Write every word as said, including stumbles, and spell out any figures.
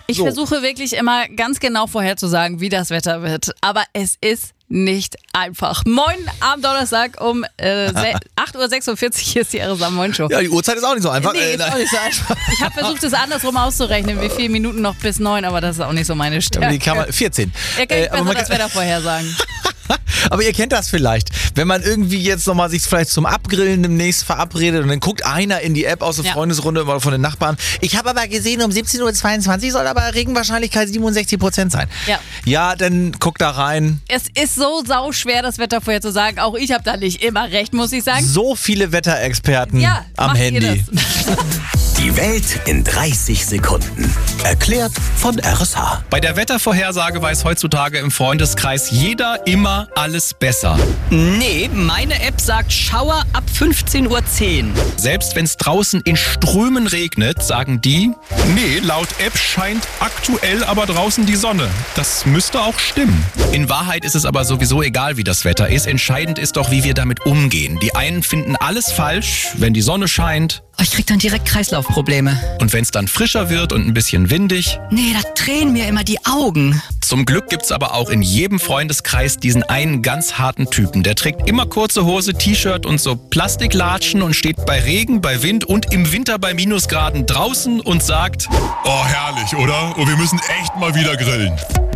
Ich so. versuche wirklich immer ganz genau vorherzusagen, wie das Wetter wird. Aber es ist nicht einfach. Moin am Donnerstag um äh, acht Uhr sechsundvierzig. Hier ist die Arizona Moin Show. Ja, die Uhrzeit ist auch nicht so einfach. Nee, Äh, ist auch nicht so einfach. Ich habe versucht, es andersrum auszurechnen, wie viele Minuten noch bis neun, aber das ist auch nicht so meine Stärke. Die kann man, vierzehn. Ihr könnt Äh, aber besser man das kann- Wetter vorhersagen. Aber ihr kennt das vielleicht, wenn man irgendwie jetzt nochmal sich vielleicht zum Abgrillen demnächst verabredet und dann guckt einer in die App aus der Ja. Freundesrunde oder von den Nachbarn. Ich habe aber gesehen, um siebzehn Uhr zweiundzwanzig soll aber Regenwahrscheinlichkeit siebenundsechzig Prozent sein. Ja. Ja, dann guckt da rein. Es ist so sauschwer, das Wetter vorherzusagen. Auch ich habe da nicht immer recht, muss ich sagen. So viele Wetterexperten Ja, am macht ihr Handy. das? Die Welt in dreißig Sekunden. Erklärt von R S H. Bei der Wettervorhersage weiß heutzutage im Freundeskreis jeder immer alles besser. Nee, meine App sagt Schauer ab fünfzehn Uhr zehn. Selbst wenn es draußen in Strömen regnet, sagen die, nee, laut App scheint aktuell aber draußen die Sonne. Das müsste auch stimmen. In Wahrheit ist es aber sowieso egal, wie das Wetter ist. Entscheidend ist doch, wie wir damit umgehen. Die einen finden alles falsch, wenn die Sonne scheint. Oh, ich krieg dann direkt Kreislaufprobleme. Und wenn es dann frischer wird und ein bisschen windig. Nee, da tränen mir immer die Augen. Zum Glück gibt's aber auch in jedem Freundeskreis diesen einen ganz harten Typen. Der trägt immer kurze Hose, T-Shirt und so Plastiklatschen und steht bei Regen, bei Wind und im Winter bei Minusgraden draußen und sagt: Oh, herrlich, oder? Und wir müssen echt mal wieder grillen.